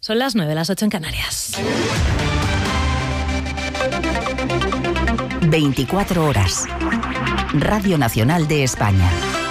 Son las 9, las 8 en Canarias. 24 horas. Radio Nacional de España.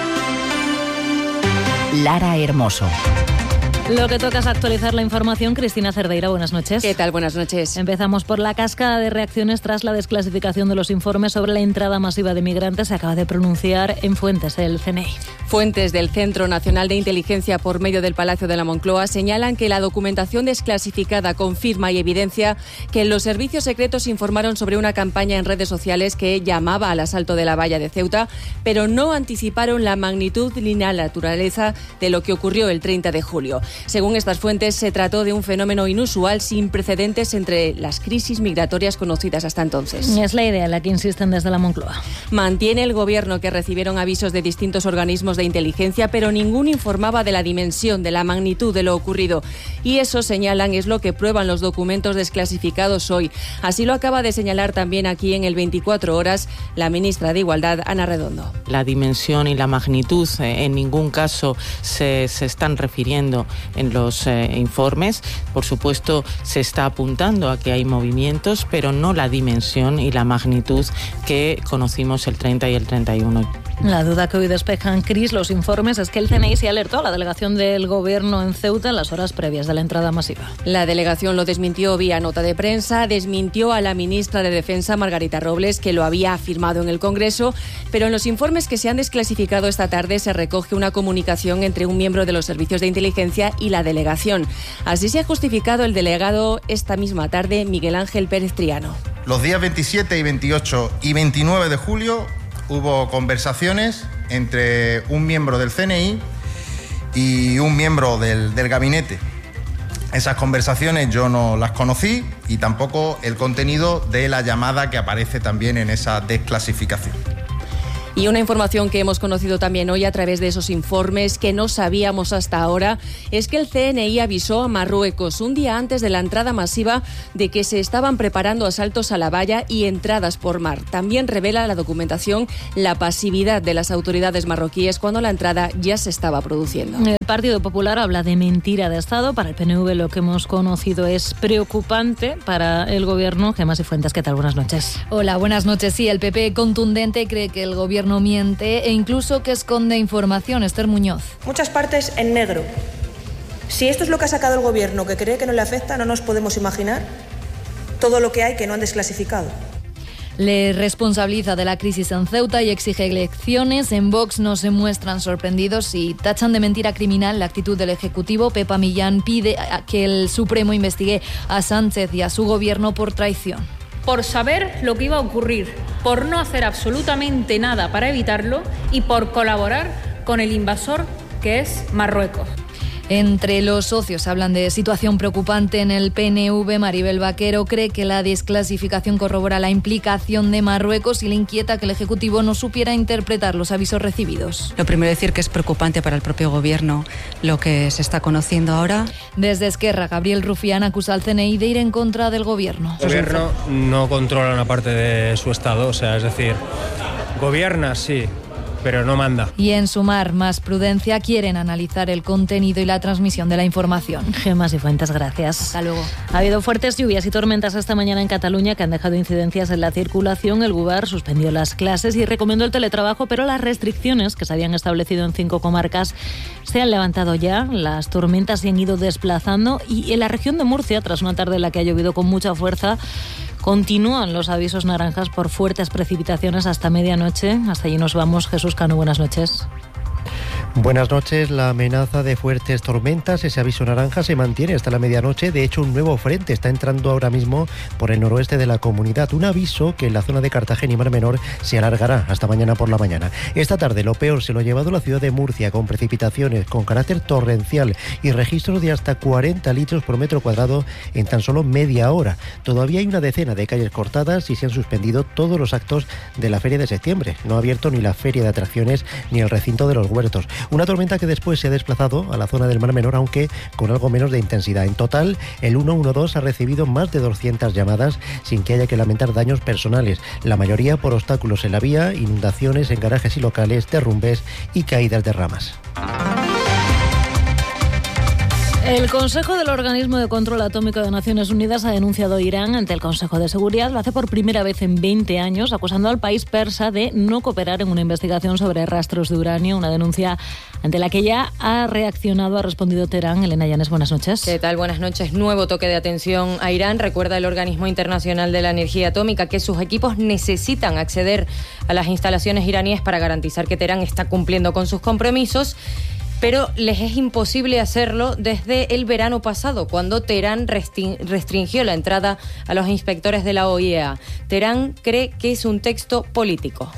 Lara Hermoso. Lo que toca es actualizar la información. Cristina Cerdeira, buenas noches. ¿Qué tal? Buenas noches. Empezamos por la cascada de reacciones tras la desclasificación de los informes sobre la entrada masiva de migrantes. Se acaba de pronunciar en fuentes el CNI. Fuentes del Centro Nacional de Inteligencia por medio del Palacio de la Moncloa señalan que la documentación desclasificada confirma y evidencia que los servicios secretos informaron sobre una campaña en redes sociales que llamaba al asalto de la valla de Ceuta, pero no anticiparon la magnitud ni la naturaleza de lo que ocurrió el 30 de julio. Según estas fuentes, se trató de un fenómeno inusual sin precedentes entre las crisis migratorias conocidas hasta entonces. Es la idea en la que insisten desde la Moncloa. Mantiene el Gobierno que recibieron avisos de distintos organismos de inteligencia, pero ninguno informaba de la dimensión, de la magnitud de lo ocurrido. Y eso, señalan, es lo que prueban los documentos desclasificados hoy. Así lo acaba de señalar también aquí en el 24 horas la ministra de Igualdad, Ana Redondo. La dimensión y la magnitud en ningún caso se están refiriendo en los informes. Por supuesto, se está apuntando a que hay movimientos, pero no la dimensión y la magnitud que conocimos el 30 y el 31. La duda que hoy despejan, Cris, los informes es que el CNI se alertó a la delegación del Gobierno en Ceuta en las horas previas de la entrada masiva. La delegación lo desmintió vía nota de prensa, desmintió a la ministra de Defensa, Margarita Robles, que lo había afirmado en el Congreso, pero en los informes que se han desclasificado esta tarde se recoge una comunicación entre un miembro de los servicios de inteligencia y la delegación. Así se ha justificado el delegado esta misma tarde, Miguel Ángel Pérez Triano. Los días 27 y 28 y 29 de julio hubo conversaciones entre un miembro del CNI y un miembro del gabinete. Esas conversaciones yo no las conocí y tampoco el contenido de la llamada que aparece también en esa desclasificación. Y una información que hemos conocido también hoy a través de esos informes que no sabíamos hasta ahora es que el CNI avisó a Marruecos un día antes de la entrada masiva de que se estaban preparando asaltos a la valla y entradas por mar. También revela la documentación la pasividad de las autoridades marroquíes cuando la entrada ya se estaba produciendo. El Partido Popular habla de mentira de Estado. Para el PNV lo que hemos conocido es preocupante. Para el Gobierno, Gemma Sifuentes, ¿qué tal? Buenas noches. Hola, buenas noches. Sí, el PP contundente cree que el Gobierno miente e incluso que esconde información. Esther Muñoz. Muchas partes en negro. Si esto es lo que ha sacado el Gobierno, que cree que no le afecta, no nos podemos imaginar todo lo que hay que no han desclasificado. Le responsabiliza de la crisis en Ceuta y exige elecciones. En Vox no se muestran sorprendidos y tachan de mentira criminal la actitud del Ejecutivo. Pepa Millán pide que el Supremo investigue a Sánchez y a su Gobierno por traición. Por saber lo que iba a ocurrir, por no hacer absolutamente nada para evitarlo y por colaborar con el invasor que es Marruecos. Entre los socios hablan de situación preocupante en el PNV. Maribel Vaquero cree que la desclasificación corrobora la implicación de Marruecos y le inquieta que el Ejecutivo no supiera interpretar los avisos recibidos. Lo primero decir que es preocupante para el propio Gobierno lo que se está conociendo ahora. Desde Esquerra, Gabriel Rufián acusa al CNI de ir en contra del Gobierno. El Gobierno no controla una parte de su Estado, o sea, es decir, gobierna sí, pero no manda. Y en Sumar, más prudencia, quieren analizar el contenido y la transmisión de la información. Gemma Sifuentes, gracias. Hasta luego. Ha habido fuertes lluvias y tormentas esta mañana en Cataluña que han dejado incidencias en la circulación. El Govern suspendió las clases y recomendó el teletrabajo, pero las restricciones que se habían establecido en 5 comarcas se han levantado ya. Las tormentas se han ido desplazando y en la región de Murcia, tras una tarde en la que ha llovido con mucha fuerza, continúan los avisos naranjas por fuertes precipitaciones hasta medianoche. Hasta allí nos vamos. Jesús Cano, buenas noches. Buenas noches. La amenaza de fuertes tormentas, ese aviso naranja, se mantiene hasta la medianoche. De hecho, un nuevo frente está entrando ahora mismo por el noroeste de la comunidad. Un aviso que en la zona de Cartagena y Mar Menor se alargará hasta mañana por la mañana. Esta tarde lo peor se lo ha llevado la ciudad de Murcia, con precipitaciones con carácter torrencial y registros de hasta 40 litros por metro cuadrado en tan solo media hora. Todavía hay una decena de calles cortadas y se han suspendido todos los actos de la Feria de Septiembre. No ha abierto ni la Feria de Atracciones ni el recinto de los huertos. Una tormenta que después se ha desplazado a la zona del Mar Menor, aunque con algo menos de intensidad. En total, el 112 ha recibido más de 200 llamadas sin que haya que lamentar daños personales, la mayoría por obstáculos en la vía, inundaciones en garajes y locales, derrumbes y caídas de ramas. El Consejo del Organismo de Control Atómico de Naciones Unidas ha denunciado a Irán ante el Consejo de Seguridad. Lo hace por primera vez en 20 años, acusando al país persa de no cooperar en una investigación sobre rastros de uranio, una denuncia ante la que ya ha respondido Teherán. Elena Llanes, buenas noches. ¿Qué tal? Buenas noches. Nuevo toque de atención a Irán. Recuerda el Organismo Internacional de la Energía Atómica que sus equipos necesitan acceder a las instalaciones iraníes para garantizar que Teherán está cumpliendo con sus compromisos, pero les es imposible hacerlo desde el verano pasado, cuando Teherán restringió la entrada a los inspectores de la OIEA. Teherán cree que es un texto político.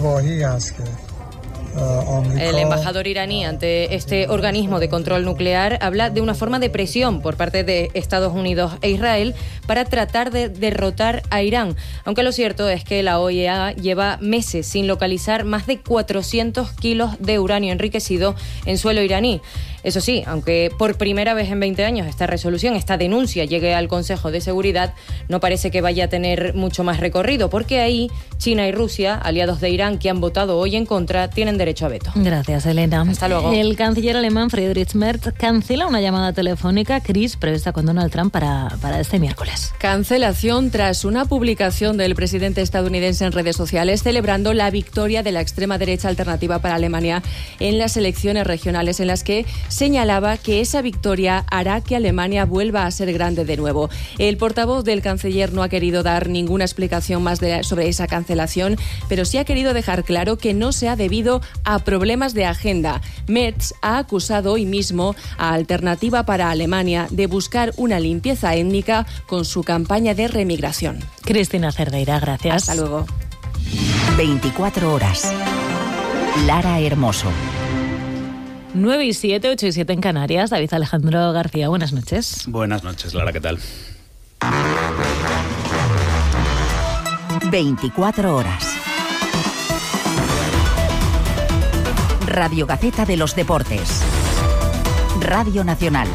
El embajador iraní ante este organismo de control nuclear habla de una forma de presión por parte de Estados Unidos e Israel para tratar de derrotar a Irán, aunque lo cierto es que la OIEA lleva meses sin localizar más de 400 kilos de uranio enriquecido en suelo iraní. Eso sí, aunque por primera vez en 20 años esta denuncia llegue al Consejo de Seguridad, no parece que vaya a tener mucho más recorrido, porque ahí China y Rusia, aliados de Irán que han votado hoy en contra, tienen derecho a veto. Gracias, Elena. Hasta luego. El canciller alemán Friedrich Merz cancela una llamada telefónica prevista con Donald Trump para este miércoles. Cancelación tras una publicación del presidente estadounidense en redes sociales celebrando la victoria de la extrema derecha alternativa para Alemania en las elecciones regionales, en las que señalaba que esa victoria hará que Alemania vuelva a ser grande de nuevo. El portavoz del canciller no ha querido dar ninguna explicación más sobre esa cancelación, pero sí ha querido dejar claro que no se ha debido a problemas de agenda. Merz ha acusado hoy mismo a Alternativa para Alemania de buscar una limpieza étnica con su campaña de remigración. Cristina Cerdeira, gracias. Hasta luego. 24 horas. Lara Hermoso. 9 y 7, 8 y 7 en Canarias. David Alejandro García, buenas noches. Buenas noches, Lara, ¿qué tal? 24 horas. Radio Gaceta de los Deportes. Radio Nacional.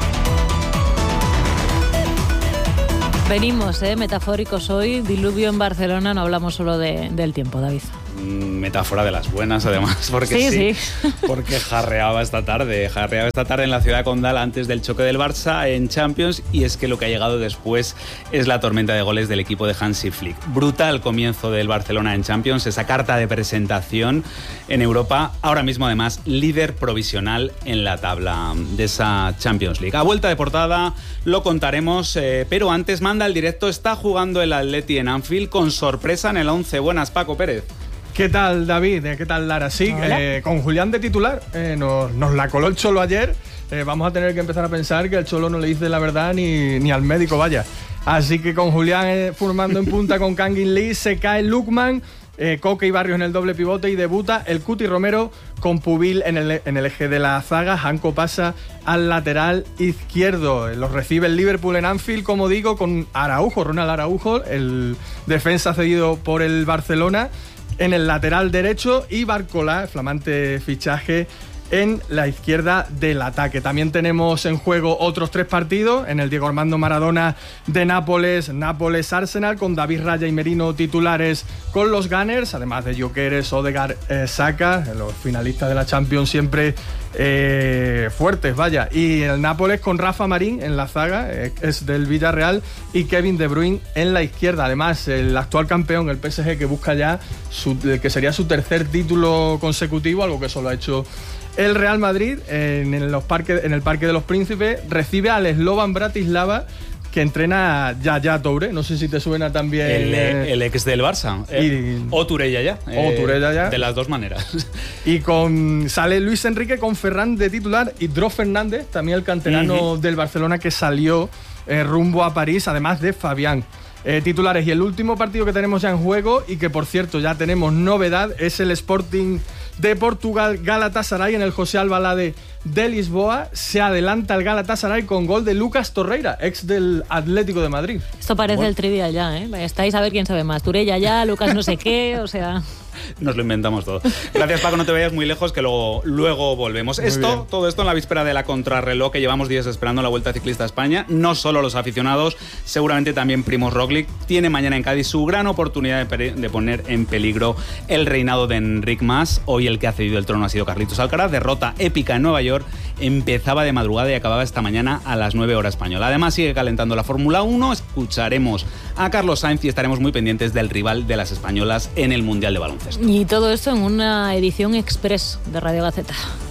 Venimos, metafóricos hoy. Diluvio en Barcelona, no hablamos solo del tiempo, David. Metáfora de las buenas, además, porque sí. Porque jarreaba esta tarde en la ciudad condal antes del choque del Barça en Champions, y es que lo que ha llegado después es la tormenta de goles del equipo de Hansi Flick. Brutal comienzo del Barcelona en Champions, esa carta de presentación en Europa, ahora mismo además líder provisional en la tabla de esa Champions League. A vuelta de portada lo contaremos, pero antes manda el directo, está jugando el Atleti en Anfield con sorpresa en el 11. Buenas, Paco Pérez. ¿Qué tal, David? ¿Qué tal, Lara? Sí, con Julián de titular. Nos la coló el Cholo ayer. Vamos a tener que empezar a pensar que el Cholo no le dice la verdad ni al médico, vaya. Así que con Julián formando en punta con Kangin Lee, se cae Lukman, Coque y Barrios en el doble pivote y debuta el Cuti Romero con Pubil en el eje de la zaga. Janko pasa al lateral izquierdo. Los recibe el Liverpool en Anfield, como digo, con Araujo, Ronald Araujo, el defensa cedido por el Barcelona, en el lateral derecho, y Barcola, flamante fichaje, en la izquierda del ataque. También tenemos en juego otros 3 partidos en el Diego Armando Maradona de Nápoles-Arsenal, con David Raya y Merino titulares con los Gunners, además de Gyökeres, Odegaard, Saka, los finalistas de la Champions siempre fuertes, vaya. Y el Nápoles con Rafa Marín en la zaga, es del Villarreal, y Kevin De Bruyne en la izquierda. Además, el actual campeón, el PSG, que busca ya que sería su tercer título consecutivo, algo que solo ha hecho el Real Madrid, en el Parque de los Príncipes, recibe al Slovan Bratislava, que entrena Yaya Touré. No sé si te suena también. El ex del Barça. O Touré Yaya. De las dos maneras. Y sale Luis Enrique con Ferran de titular, y Dro Fernández, también el canterano del Barcelona, que salió rumbo a París, además de Fabián. Titulares. Y el último partido que tenemos ya en juego, y que por cierto ya tenemos novedad, es el Sporting de Portugal Galatasaray en el José Albalade de Lisboa. Se adelanta el Galatasaray con gol de Lucas Torreira, ex del Atlético de Madrid. Esto parece el trivial ya, estáis a ver quién sabe más, Touré ya, Lucas no sé qué, o sea... Nos lo inventamos todo. Gracias, Paco, no te vayas muy lejos, que luego volvemos. Todo esto en la víspera de la contrarreloj, que llevamos días esperando la Vuelta Ciclista a España. No solo los aficionados, seguramente también Primož Roglič tiene mañana en Cádiz su gran oportunidad de poner en peligro el reinado de Enric Mas. Hoy el que ha cedido el trono ha sido Carlitos Alcaraz, derrota épica en Nueva York, empezaba de madrugada y acababa esta mañana a las 9 horas española. Además sigue calentando la Fórmula 1, escucharemos a Carlos Sainz y estaremos muy pendientes del rival de las españolas en el Mundial de Baloncesto. Y todo esto en una edición express de Radio Gaceta.